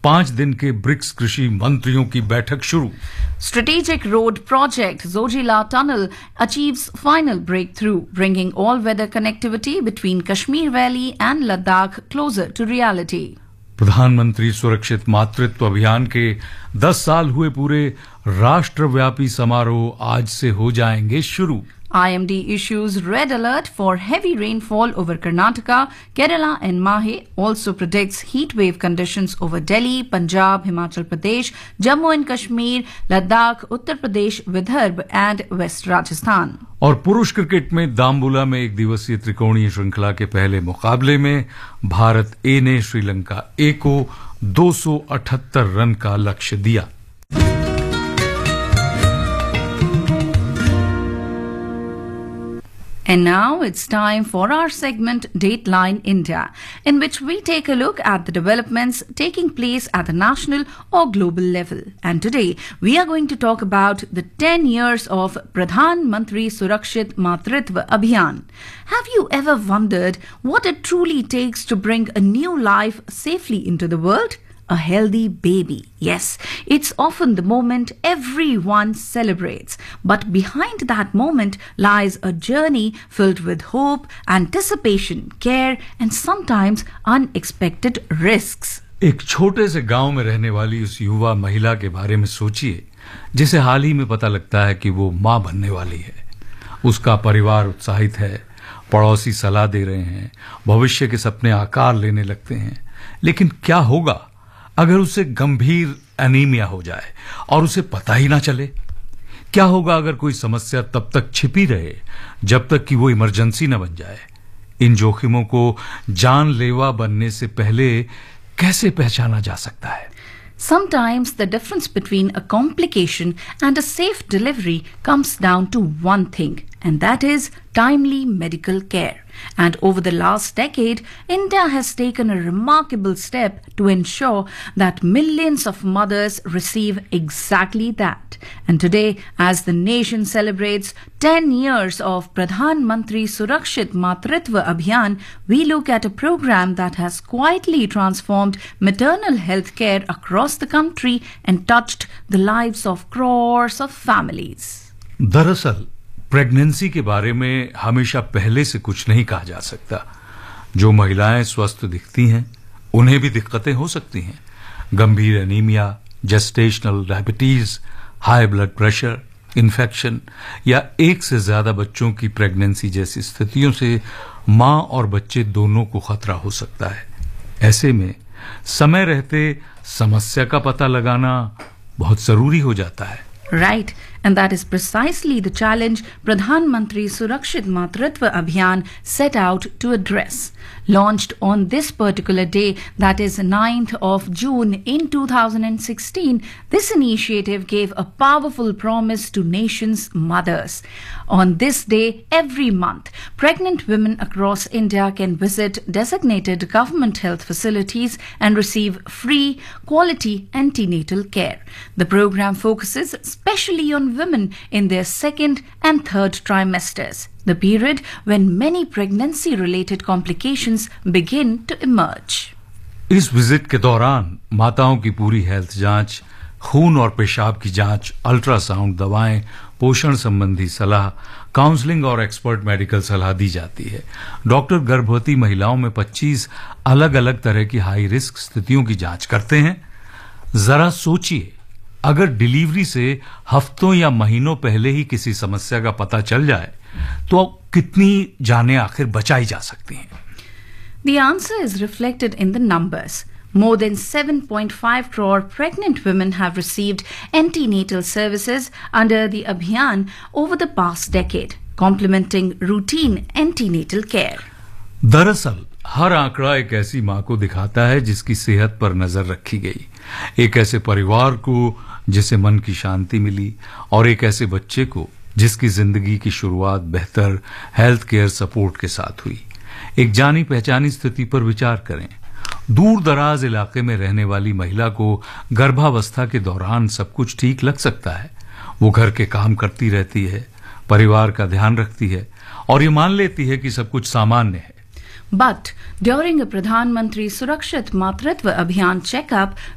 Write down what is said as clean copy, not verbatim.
5 दिन के ब्रिक्स कृषि मंत्रियों की बैठक शुरू। Strategic road project Zojila Tunnel achieves final breakthrough, bringing all-weather connectivity between Kashmir Valley and Ladakh closer to reality. प्रधानमंत्री सुरक्षित मातृत्व अभियान के 10 साल हुए पूरे, राष्ट्रव्यापी समारोह आज से हो जाएंगे शुरू। IMD issues red alert for heavy rainfall over Karnataka, Kerala and Mahe, also predicts heat wave conditions over Delhi, Punjab, Himachal Pradesh, Jammu and Kashmir, Ladakh, Uttar Pradesh, Vidarbh and West Rajasthan. और पुरुष cricket में दाम्बुला में एक दिवसीय त्रिकोणीय श्रृंखला के पहले मुकाबले में भारत ए ने श्रीलंका ए को 278 रन का लक्ष्य दिया। And now it's time for our segment Dateline India, in which we take a look at the developments taking place at the national or global level. And today we are going to talk about the 10 years of Pradhan Mantri Surakshit Matritva Abhiyan. Have you ever wondered what it truly takes to bring a new life safely into the world? A healthy baby. Yes, it's often the moment everyone celebrates. But behind that moment lies a journey filled with hope, anticipation, care, and sometimes unexpected risks. एक छोटे से गांव में रहने वाली उस युवा महिला के बारे में सोचिए, जिसे हाल ही में पता लगता है कि वो मां बनने वाली है। उसका परिवार उत्साहित है, पड़ोसी सलाह दे रहे हैं, भविष्य के सपने आकार लेने लगते हैं। लेकिन क्या होगा अगर उसे गंभीर एनीमिया हो जाए और उसे पता ही ना चले? क्या होगा अगर कोई समस्या तब तक छिपी रहे जब तक कि वो इमरजेंसी न बन जाए? इन जोखिमों को जानलेवा बनने से पहले कैसे पहचाना जा सकता है? Sometimes the difference between a complication and a safe delivery comes down to one thing, and that is timely medical care. And over the last decade, India has taken a remarkable step to ensure that millions of mothers receive exactly that. And today, as the nation celebrates 10 years of Pradhan Mantri Surakshit Matritva Abhiyan, we look at a program that has quietly transformed maternal health care across the country and touched the lives of crores of families. दरअसल pregnancy के बारे में हमेशा पहले से कुछ नहीं कहा जा सकता। जो महिलाएं स्वस्थ दिखती हैं उन्हें भी दिक्कतें हो सकती हैं। गंभीर anaemia, gestational diabetes, high blood pressure, infection या एक से ज्यादा बच्चों की प्रेगनेंसी जैसी स्थितियों से मां और बच्चे दोनों को खतरा हो सकता है। ऐसे में समय रहते समस्या का पता लगाना बहुत जरूरी हो जाता है। Right, and that is precisely the challenge Pradhan Mantri Surakshit Matritva Abhiyan set out to address. Launched on this particular day, that is 9th of June in 2016, this initiative gave a powerful promise to nation's mothers. On this day, every month, pregnant women across India can visit designated government health facilities and receive free, quality antenatal care. The program focuses especially on women in their second and third trimesters, the period when many pregnancy-related complications begin to emerge. इस visit के दौरान माताओं की पूरी health जांच, खून और पेशाब की जांच, अल्ट्रासाउंड, दवाएं, पोषण संबंधी सलाह, काउंसलिंग और एक्सपर्ट मेडिकल सलाह दी जाती है। डॉक्टर गर्भवती महिलाओं में 25 अलग अलग तरह की हाई रिस्क स्थितियों की जांच करते हैं। जरा सोचिए, अगर डिलीवरी से हफ्तों या महीनों पहले ही किसी समस्या का पता चल जाए तो कितनी जानें आखिर बचाई जा सकती हैं? The answer is reflected in the numbers. More than 7.5 crore pregnant women have received antenatal services under the Abhiyan over the past decade, complementing routine antenatal care. दरअसल हर आंकड़ा एक ऐसी मां को दिखाता है जिसकी सेहत पर नजर रखी गई, एक ऐसे परिवार को जिसे मन की शांति मिली और एक ऐसे बच्चे को जिसकी जिंदगी की शुरुआत बेहतर हेल्थ केयर सपोर्ट के साथ हुई। एक जानी पहचानी स्थिति पर विचार करें। दूर दराज इलाके में रहने वाली महिला को गर्भावस्था के दौरान सब कुछ ठीक लग सकता है। वो घर के काम करती रहती है, परिवार का ध्यान रखती है और ये मान लेती है कि सब कुछ सामान्य है। But during a Pradhan Mantri Surakshit Matritva Abhiyan checkup,